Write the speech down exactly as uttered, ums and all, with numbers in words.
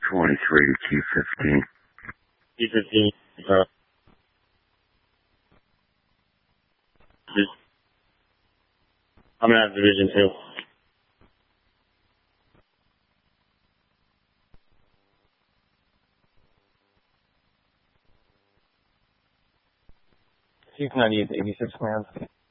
twenty-three to Q fifteen. Q fifteen, uh, just, I'm gonna have Division two. Chief ninety-eight to eighty-six, command.